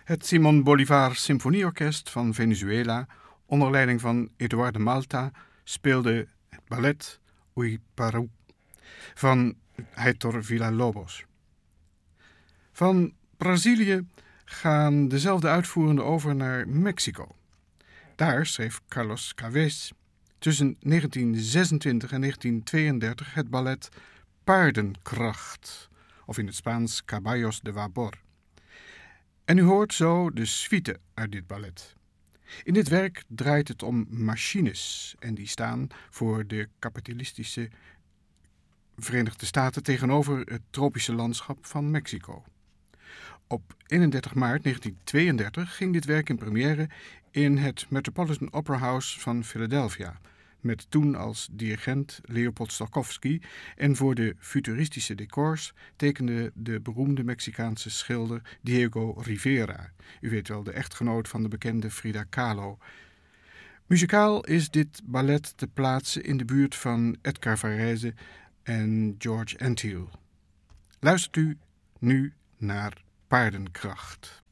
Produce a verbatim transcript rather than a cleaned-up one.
Het Simón Bolívar Symfonieorkest van Venezuela, onder leiding van Eduardo Malta, speelde het ballet Uy Paru van Heitor Villa-Lobos. Van Brazilië gaan dezelfde uitvoerenden over naar Mexico. Daar schreef Carlos Chavez tussen negentien zesentwintig en negentien tweeëndertig het ballet Paardenkracht, of in het Spaans Caballos de Vapor. En u hoort zo de suite uit dit ballet. In dit werk draait het om machines en die staan voor de kapitalistische Verenigde Staten tegenover het tropische landschap van Mexico. Op eenendertig maart negentien tweeëndertig ging dit werk in première in het Metropolitan Opera House van Philadelphia, met toen als dirigent Leopold Stokowski, en voor de futuristische decors tekende de beroemde Mexicaanse schilder Diego Rivera. U weet wel, de echtgenoot van de bekende Frida Kahlo. Muzikaal is dit ballet te plaatsen in de buurt van Edgar Varese en George Antheil. Luistert u nu naar Paardenkracht.